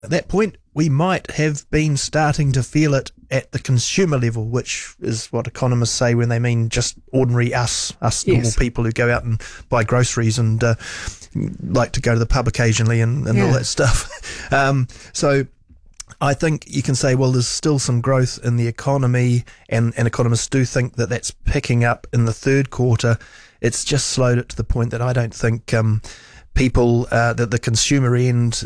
at that point, we might have been starting to feel it at the consumer level, which is what economists say when they mean just ordinary us normal people who go out and buy groceries and like to go to the pub occasionally and all that stuff. So I think you can say, well, there's still some growth in the economy, and economists do think that that's picking up in the third quarter. It's just slowed it to the point that I don't think people, that the consumer end,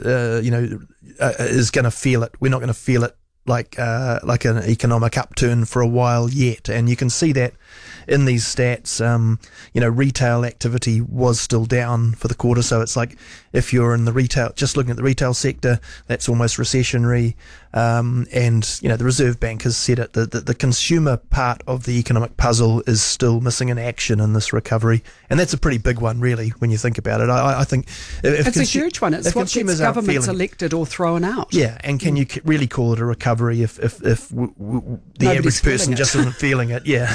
is going to feel it. We're not going to feel it like an economic upturn for a while yet. And you can see that in these stats. Retail activity was still down for the quarter. So it's like if you're in the retail, just looking at the retail sector, that's almost recessionary. The Reserve Bank has said it, that the consumer part of the economic puzzle is still missing in action in this recovery. And that's a pretty big one, really, when you think about it. I think it's a huge one. It's what gets governments elected or thrown out. Yeah, and can you really call it a recovery if the average person just isn't feeling it? Yeah.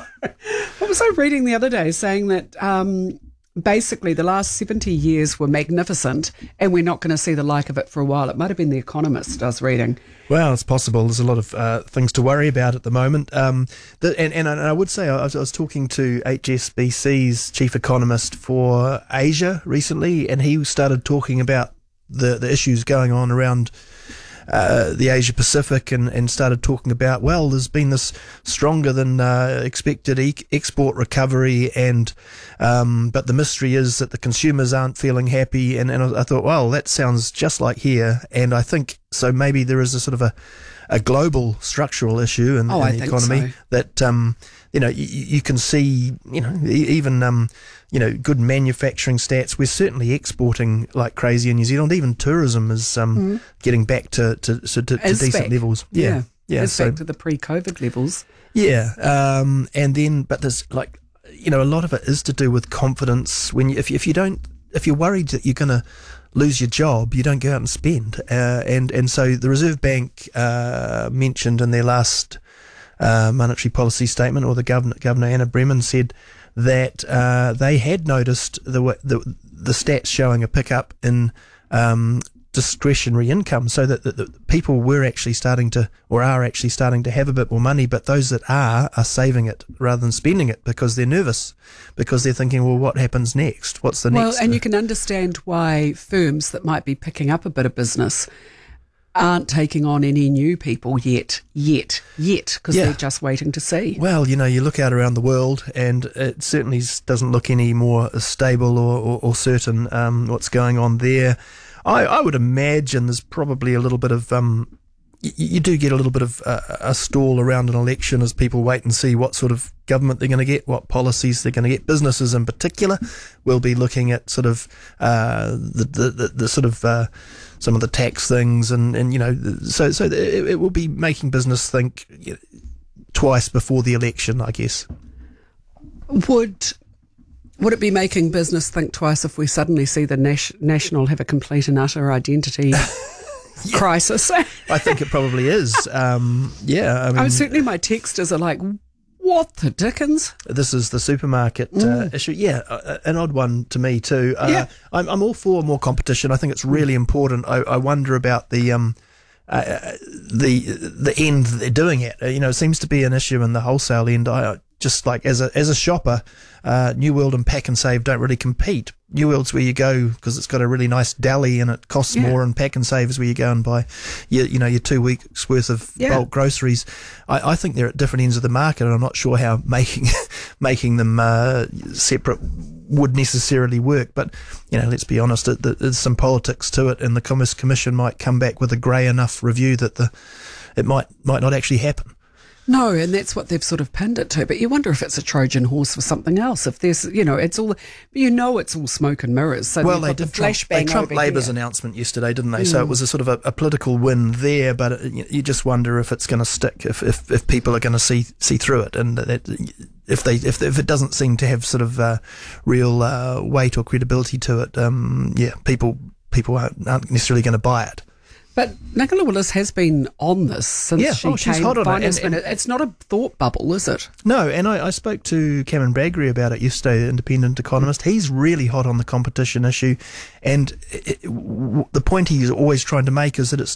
What was I reading the other day saying that basically the last 70 years were magnificent and we're not going to see the like of it for a while? It might have been The Economist I was reading. Well, it's possible. There's a lot of things to worry about at the moment. And I would say I was talking to HSBC's chief economist for Asia recently, and he started talking about the issues going on around the Asia Pacific and started talking about, well, there's been this stronger than expected export recovery, and but the mystery is that the consumers aren't feeling happy. And I thought, well, that sounds just like here. And I think so. Maybe there is a sort of a global structural issue in the economy that you can see. Even good manufacturing stats. We're certainly exporting like crazy in New Zealand. Even tourism is getting back to decent levels. Yeah. It's back to the pre-COVID levels. Yeah. But there's a lot of it is to do with confidence. If you're worried that you're going to lose your job, you don't go out and spend. And so the Reserve Bank mentioned in their last monetary policy statement, or the Governor Anna Bremen said that they had noticed the stats showing a pickup in discretionary income, so that the people were actually starting to have a bit more money, but those that are saving it rather than spending it because they're nervous, because they're thinking, well, what happens next? What's the next? Well, and you can understand why firms that might be picking up a bit of business aren't taking on any new people yet, because they're just waiting to see. Well, you look out around the world and it certainly doesn't look any more stable or certain what's going on there. I would imagine there's probably a little bit of you do get a little bit of a stall around an election as people wait and see what sort of government they're going to get, what policies they're going to get. Businesses in particular will be looking at sort of the sort of some of the tax things, and so it will be making business think twice before the election, I guess. Would it be making business think twice if we suddenly see the National have a complete and utter identity crisis? I think it probably is. Certainly my texters are like, what the dickens? This is the supermarket issue. Yeah, an odd one to me too. I'm all for more competition. I think it's really important. I wonder about the end that they're doing it. It seems to be an issue in the wholesale end. Just like as a shopper, New World and Pack and Save don't really compete. New World's where you go because it's got a really nice deli and it costs more, and Pack and Save is where you go and buy your 2 weeks worth of bulk groceries. I think they're at different ends of the market, and I'm not sure how making them separate would necessarily work. But let's be honest, there's some politics to it, and the Commerce Commission might come back with a grey enough review that it might not actually happen. No, and that's what they've sort of pinned it to. But you wonder if it's a Trojan horse for something else. If there's, it's all, it's all smoke and mirrors. So well, they trumped Labour's announcement yesterday, didn't they? So it was a sort of a political win there. But you just wonder if it's going to stick, if people are going to see through it, and that if it doesn't seem to have sort of real weight or credibility to it, people aren't necessarily going to buy it. But Nicola Willis has been on this since she she's came hot on finance it. And minister. It's not a thought bubble, is it? no, and I spoke to Cameron Bagri about it yesterday, the independent economist. He's really hot on the competition issue, and the point he's always trying to make is that